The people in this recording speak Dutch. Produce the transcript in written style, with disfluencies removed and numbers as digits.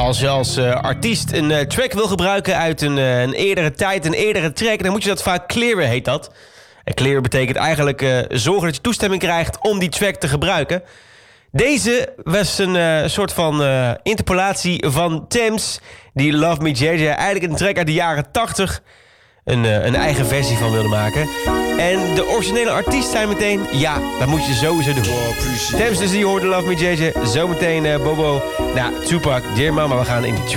als je als artiest een track wil gebruiken uit een eerdere tijd, een eerdere track, dan moet je dat vaak clearen, heet dat. En clearen betekent eigenlijk zorgen dat je toestemming krijgt om die track te gebruiken. Deze was een soort van interpolatie van Thames, die Love Me JJ eigenlijk een track uit de jaren 80 een eigen versie van wilde maken. En de originele artiest zei meteen, ja, dat moet je sowieso doen. Thames dus die hoorde Love Me JJ, zometeen Bobo. Nou, Tupac, Dear Mama, we gaan in die track.